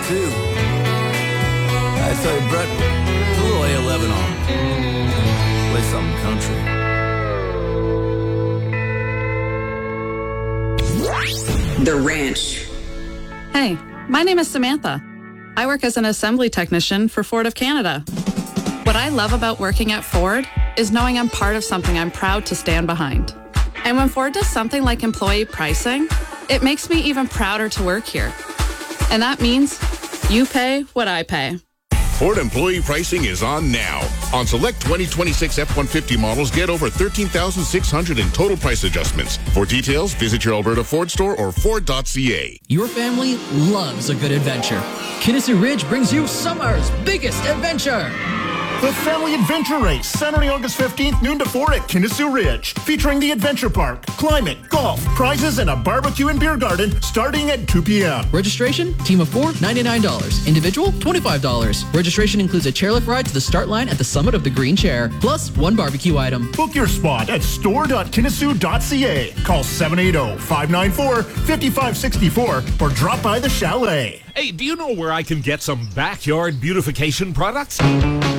too. I tell you, Brett, a little A11 on. Play something country. The Ranch. Hey, my name is Samantha. I work as an assembly technician for Ford of Canada. What I love about working at Ford is knowing I'm part of something I'm proud to stand behind. And when Ford does something like employee pricing, it makes me even prouder to work here. And that means you pay what I pay. Ford employee pricing is on now. On select 2026 F-150 models, get over $13,600 in total price adjustments. For details, visit your Alberta Ford store or Ford.ca. Your family loves a good adventure. Kinnison Ridge brings you summer's biggest adventure. The Family Adventure Race, Saturday, August 15th, noon to 4 at Kinnison Ridge. Featuring the Adventure Park, climate, golf, prizes, and a barbecue and beer garden starting at 2 p.m. Registration, team of 4, $99. Individual, $25. Registration includes a chairlift ride to the start line at the summit of the Green Chair, plus one barbecue item. Book your spot at store.kinnison.ca. Call 780-594-5564 or drop by the chalet. Hey, do you know where I can get some backyard beautification products?